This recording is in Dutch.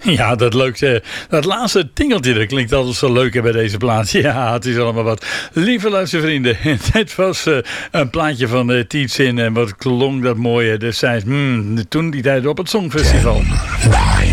Ja, dat laatste tingeltje, dat klinkt altijd zo leuk hè, bij deze plaats. Ja, het is allemaal wat. Lieve luistervrienden, dit was een plaatje van Tietzin en wat klonk dat mooie destijds. Toen die tijd op het Songfestival. 10, 9,